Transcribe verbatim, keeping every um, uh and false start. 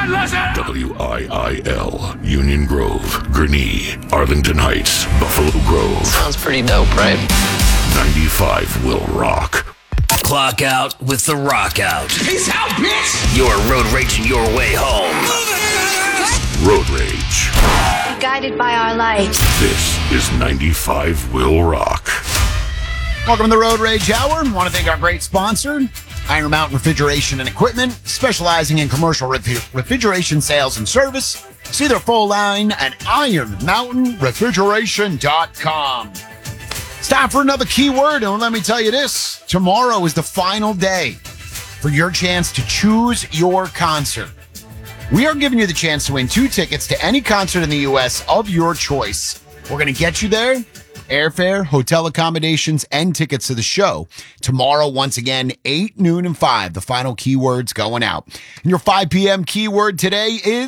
listen! W I I L, Union Grove, Gurnee, Arlington Heights, Buffalo Grove. Sounds pretty dope, right? ninety-five will rock. Clock out with the rock out. Peace out, bitch! You're road raging your way home. Road Rage. Guided by our light. This is ninety-five will rock. Welcome to the Road Rage Hour. I want to thank our great sponsor, Iron Mountain Refrigeration and Equipment, specializing in commercial ref- refrigeration sales and service. See their full line at iron mountain refrigeration dot com. It's time for another keyword, and let me tell you this. Tomorrow is the final day for your chance to choose your concert. We are giving you the chance to win two tickets to any concert in the U S of your choice. We're going to get you there. Airfare, hotel accommodations, and tickets to the show. Tomorrow, once again, eight, noon, and five. The final keywords going out. And your five p.m. keyword today is